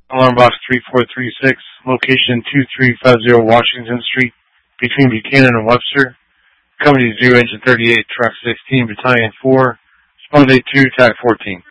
Alarm box 3436, location 2350 Washington Street, between Buchanan and Webster. Company 0 Engine 38, Truck 16, Battalion 4, Sponday 2, TAC 14.